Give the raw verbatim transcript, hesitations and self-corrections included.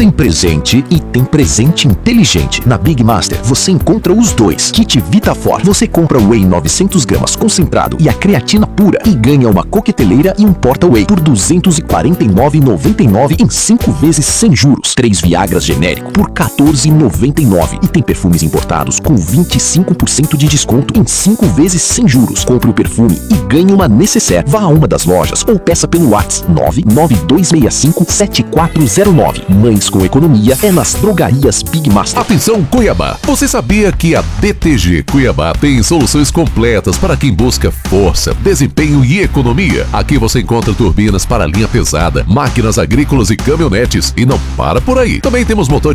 Tem presente e tem presente inteligente. Na Big Master você encontra os dois. Kit Vitafor. Você compra o Whey novecentos gramas concentrado e a creatina pura e ganha uma coqueteleira e um porta-whey por duzentos e quarenta e nove reais e noventa e nove centavos em cinco vezes sem juros. Três Viagras genérico por quatorze reais e noventa e nove centavos. E tem perfumes importados com vinte e cinco por cento de desconto em cinco vezes sem juros. Compre o perfume e ganhe uma necessaire. Vá a uma das lojas ou peça pelo WhatsApp nove nove dois seis cinco sete quatro zero nove. Mães com economia é nas drogarias Big Master. Atenção Cuiabá! Você sabia que a D T G Cuiabá tem soluções completas para quem busca força, desempenho e economia? Aqui você encontra turbinas para linha pesada, máquinas agrícolas e caminhonetes. E não para por aí. Também temos motor